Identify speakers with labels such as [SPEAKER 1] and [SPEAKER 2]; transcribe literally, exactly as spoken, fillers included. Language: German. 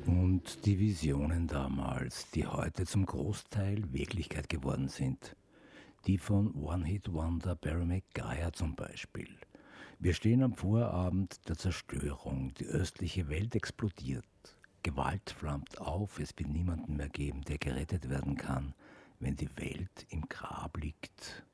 [SPEAKER 1] Und die Visionen damals, die heute zum Großteil Wirklichkeit geworden sind. Die von One-Hit-Wonder Barry McGuire zum Beispiel. Wir stehen am Vorabend der Zerstörung, die östliche Welt explodiert. Gewalt flammt auf, es wird niemanden mehr geben, der gerettet werden kann, wenn die Welt im Grab liegt.